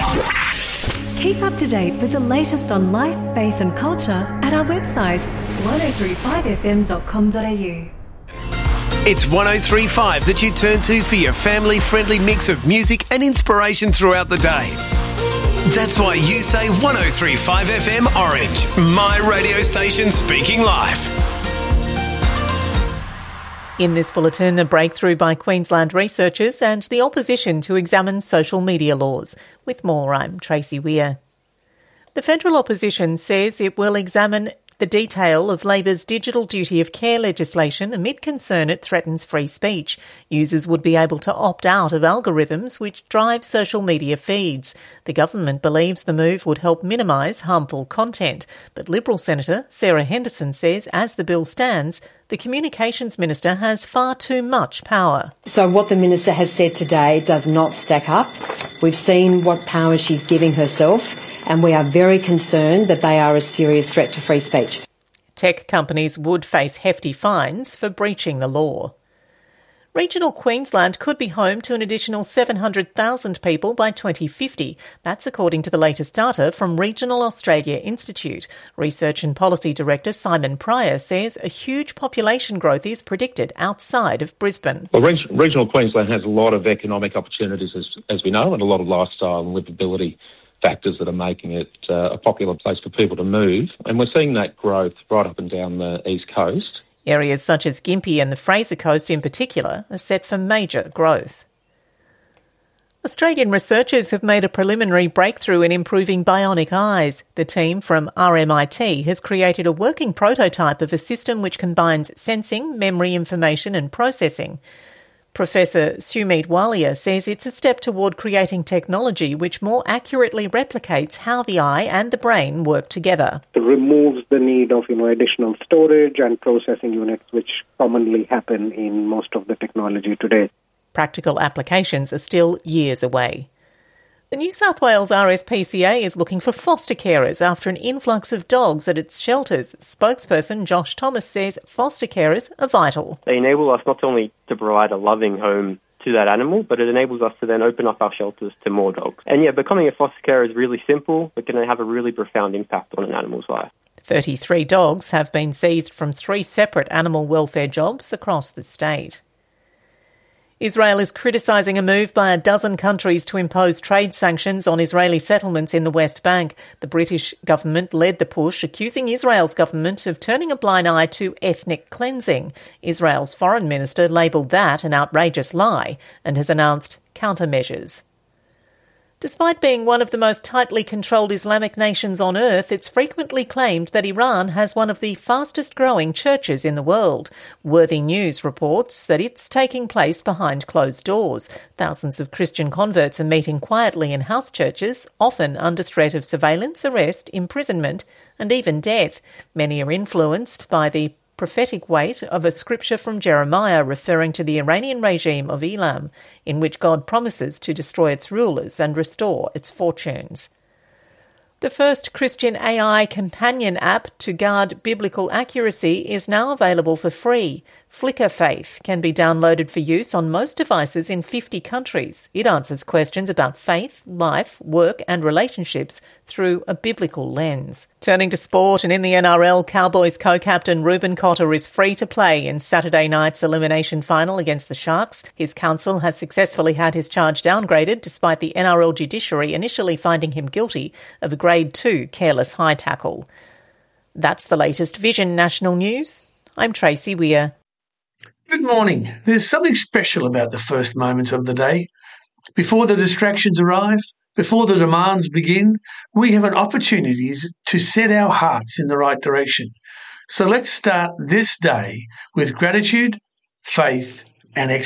Keep up to date with the latest on life, faith and culture at our website 1035fm.com.au. It's 103.5 that you turn to for your family-friendly mix of music and inspiration throughout the day. That's why you say 103.5 FM Orange, my radio station speaking life. In this bulletin, a breakthrough by Queensland researchers and the opposition to examine social media laws. With more, I'm Tracy Weir. The federal opposition says it will examine the detail of Labor's digital duty of care legislation amid concern it threatens free speech. Users would be able to opt out of algorithms which drive social media feeds. The government believes the move would help minimise harmful content, but Liberal Senator Sarah Henderson says as the bill stands, the Communications Minister has far too much power. So what the Minister has said today does not stack up. We've seen what power she's giving herself, and we are very concerned that they are a serious threat to free speech. Tech companies would face hefty fines for breaching the law. Regional Queensland could be home to an additional 700,000 people by 2050. That's according to the latest data from Regional Australia Institute. Research and Policy Director Simon Pryor says a huge population growth is predicted outside of Brisbane. Well, Regional Queensland has a lot of economic opportunities, as we know, and a lot of lifestyle and livability factors that are making it a popular place for people to move. And we're seeing that growth right up and down the East Coast. Areas such as Gympie and the Fraser Coast in particular are set for major growth. Australian researchers have made a preliminary breakthrough in improving bionic eyes. The team from RMIT has created a working prototype of a system which combines sensing, memory information and processing. Professor Sumit Walia says it's a step toward creating technology which more accurately replicates how the eye and the brain work together. It removes the need of additional storage and processing units which commonly happen in most of the technology today. Practical applications are still years away. The New South Wales RSPCA is looking for foster carers after an influx of dogs at its shelters. Spokesperson Josh Thomas says foster carers are vital. They enable us not only to provide a loving home to that animal, but it enables us to then open up our shelters to more dogs. And becoming a foster carer is really simple, but can have a really profound impact on an animal's life. 33 dogs have been seized from 3 separate animal welfare jobs across the state. Israel is criticising a move by a dozen countries to impose trade sanctions on Israeli settlements in the West Bank. The British government led the push, accusing Israel's government of turning a blind eye to ethnic cleansing. Israel's foreign minister labelled that an outrageous lie and has announced countermeasures. Despite being one of the most tightly controlled Islamic nations on earth, it's frequently claimed that Iran has one of the fastest-growing churches in the world. Worthy News reports that it's taking place behind closed doors. Thousands of Christian converts are meeting quietly in house churches, often under threat of surveillance, arrest, imprisonment and even death. Many are influenced by the prophetic weight of a scripture from Jeremiah referring to the Iranian regime of Elam, in which God promises to destroy its rulers and restore its fortunes. The first Christian AI companion app to guard biblical accuracy is now available for free. Flickr Faith can be downloaded for use on most devices in 50 countries. It answers questions about faith, life, work and relationships through a biblical lens. Turning to sport, and in the NRL, Cowboys co-captain Ruben Cotter is free to play in Saturday night's elimination final against the Sharks. His counsel has successfully had his charge downgraded despite the NRL judiciary initially finding him guilty of a Grade 2 careless high tackle. That's the latest Vision National News. I'm Tracy Weir. Good morning. There's something special about the first moments of the day. Before the distractions arrive, before the demands begin, we have an opportunity to set our hearts in the right direction. So let's start this day with gratitude, faith, and excellence.